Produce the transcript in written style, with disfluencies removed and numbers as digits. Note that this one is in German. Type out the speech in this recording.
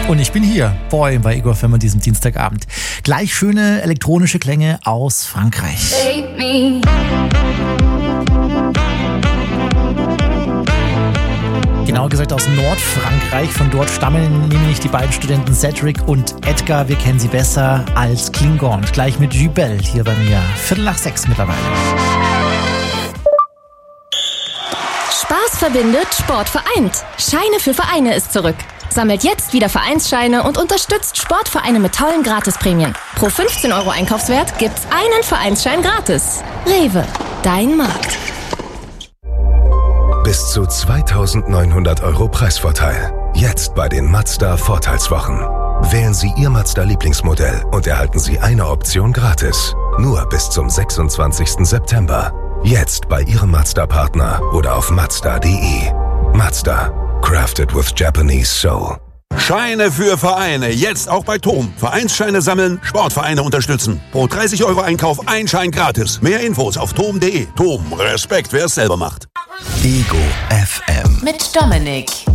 Und ich bin hier, Boy, bei Igor Femme an diesem Dienstagabend. Gleich schöne elektronische Klänge aus Frankreich. Genauer gesagt aus Nordfrankreich. Von dort stammen nämlich die beiden Studenten Cedric und Edgar. Wir kennen sie besser als Klingon. Gleich mit Jubel hier bei mir. 5:45 mittlerweile. Spaß verbindet, Sport vereint. Scheine für Vereine ist zurück. Sammelt jetzt wieder Vereinsscheine und unterstützt Sportvereine mit tollen Gratisprämien. Pro 15 € Einkaufswert gibt's einen Vereinsschein gratis. Rewe, dein Markt. Bis zu 2.900 € Preisvorteil. Jetzt bei den Mazda Vorteilswochen. Wählen Sie Ihr Mazda-Lieblingsmodell und erhalten Sie eine Option gratis. Nur bis zum 26. September. Jetzt bei Ihrem Mazda-Partner oder auf Mazda.de. Mazda. Crafted with Japanese soul. Scheine für Vereine. Jetzt auch bei TOM. Vereinsscheine sammeln, Sportvereine unterstützen. Pro 30 € Einkauf ein Schein gratis. Mehr Infos auf tom.de. TOM. Respekt, wer es selber macht. Ego FM. Mit Dominik.